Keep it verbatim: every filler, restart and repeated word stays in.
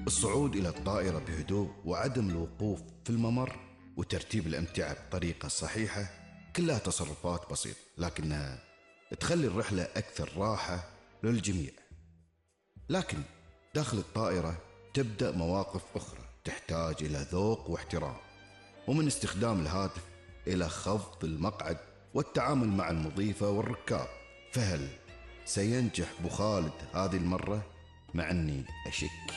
الصعود إلى الطائرة بهدوء وعدم الوقوف في الممر وترتيب الأمتعة بطريقة صحيحة كلها تصرفات بسيطة لكنها تخلي الرحلة أكثر راحة للجميع. لكن داخل الطائرة تبدأ مواقف أخرى تحتاج إلى ذوق واحترام، ومن استخدام الهاتف إلى خفض المقعد والتعامل مع المضيفة والركاب. فهل سينجح أبو خالد هذه المرة؟ مع أني أشك.